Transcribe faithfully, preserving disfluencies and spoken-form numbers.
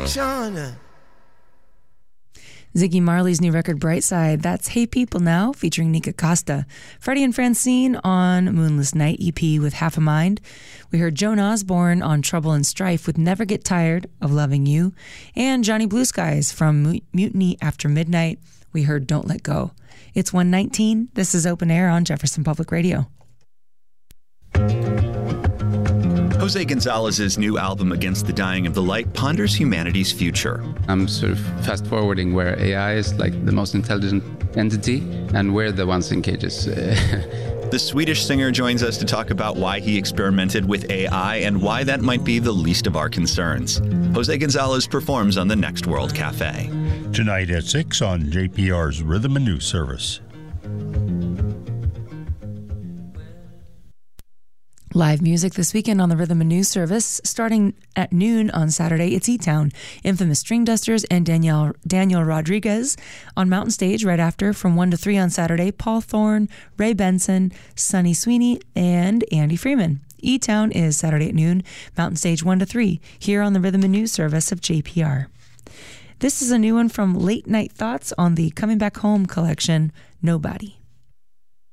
Shauna. Ziggy Marley's new record, Bright Side. That's Hey People Now, featuring Nika Costa. Freddie and Francine on Moonless Night E P with Half a Mind. We heard Joan Osborne on Trouble and Strife with Never Get Tired of Loving You. And Johnny Blue Skies from Mutiny After Midnight. We heard Don't Let Go. It's one nineteen. This is Open Air on Jefferson Public Radio. Jose Gonzalez's new album, Against the Dying of the Light, ponders humanity's future. I'm sort of fast-forwarding where A I is like the most intelligent entity, and we're the ones in cages. The Swedish singer joins us to talk about why he experimented with A I and why that might be the least of our concerns. Jose Gonzalez performs on the Next World Cafe. Tonight at six on J P R's Rhythm and News Service. Live music this weekend on the Rhythm and News Service. Starting at noon on Saturday, it's E-Town, Infamous String Dusters, and Danielle, Daniel Rodriguez. On Mountain Stage right after, from one to three on Saturday, Paul Thorne, Ray Benson, Sonny Sweeney, and Andy Freeman. E-Town is Saturday at noon, Mountain Stage one to three, here on the Rhythm and News Service of J P R. This is a new one from Late Night Thoughts on the Coming Back Home collection, Nobody.